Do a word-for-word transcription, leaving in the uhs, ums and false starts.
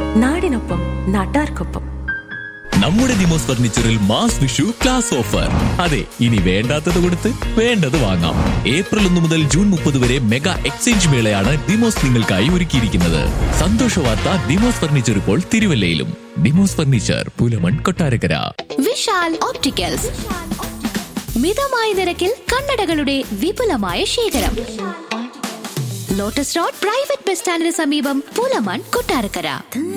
നാടിനൊപ്പം നാട്ടാർക്കൊപ്പം. നമ്മുടെ Demos ഫർണിച്ചറിൽ mass Vishu class offer. അതെ, ഇനി വേണ്ടാത്തത് കൊടുത്ത് വേണ്ടത് വാങ്ങാം. ഏപ്രിൽ ഒന്ന് മുതൽ ജൂൺ മുപ്പത് വരെ മെഗാ എക്സ്ചേഞ്ച് മേളയാണ് ഡിമോസ് നിങ്ങൾക്കായി ഒരുക്കിയിരിക്കുന്നത്. സന്തോഷ വാർത്ത, ഡിമോസ് ഫർണിച്ചർ ഇപ്പോൾ തിരുവല്ലയിലും. ഡിമോസ് ഫർണിച്ചർ, പുലമൺ, കൊട്ടാരക്കര. വിശാൽ ഓപ്റ്റിക്കൽസ്, മിതമായ നിരക്കിൽ കണ്ണടകളുടെ വിപുലമായ ശേഖരം. ലോട്ടസ് റോഡ് പ്രൈവറ്റ് ബസ് സ്റ്റാൻഡിന് സമീപം, പുലമൺ, കൊട്ടാരക്കര.